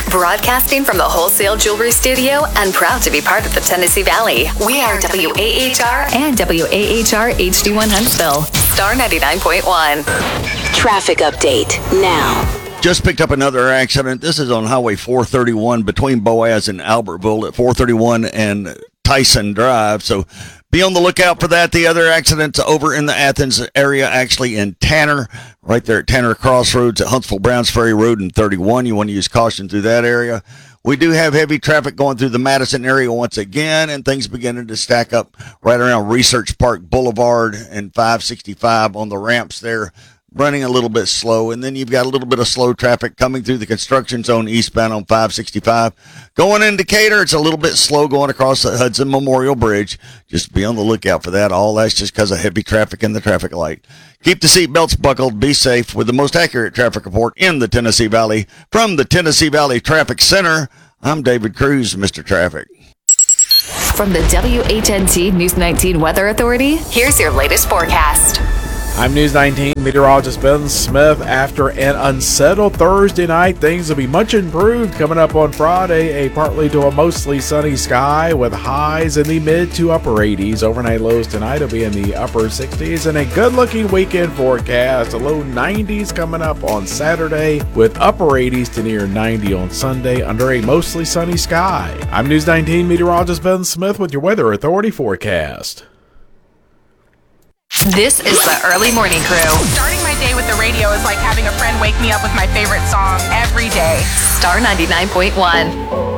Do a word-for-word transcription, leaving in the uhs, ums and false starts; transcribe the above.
Broadcasting from the Wholesale Jewelry Studio and proud to be part of the Tennessee Valley. We are W A H R and W A H R H D one Huntsville. Star ninety-nine point one. Traffic update now. Just picked up another accident. This is on Highway four thirty-one between Boaz and Albertville at four thirty-one and Tyson Drive. So be on the lookout for that. The other accident's over in the Athens area, actually in Tanner, right there at Tanner Crossroads at Huntsville Browns Ferry Road and thirty-one. You want to use caution through that area. We do have heavy traffic going through the Madison area once again, and things beginning to stack up right around Research Park Boulevard and five sixty-five on the ramps there, running a little bit slow. And then you've got a little bit of slow traffic coming through the construction zone eastbound on five sixty-five. Going into Decatur, it's a little bit slow going across the Hudson Memorial Bridge. Just be on the lookout for that. All that's just because of heavy traffic in the traffic light. Keep the seatbelts buckled. Be safe with the most accurate traffic report in the Tennessee Valley. From the Tennessee Valley Traffic Center, I'm David Cruz, Mister Traffic. From the W H N T News nineteen Weather Authority, here's your latest forecast. I'm News nineteen meteorologist Ben Smith. After an unsettled Thursday night, things will be much improved coming up on Friday. A partly to a mostly sunny sky with highs in the mid to upper eighties. Overnight lows tonight will be in the upper sixties, and a good-looking weekend forecast. A low nineties coming up on Saturday with upper eighties to near ninety on Sunday under a mostly sunny sky. I'm News nineteen meteorologist Ben Smith with your Weather Authority forecast. This is the Early Morning Crew. Starting my day with the radio is like having a friend wake me up with my favorite song every day. Star ninety-nine point one.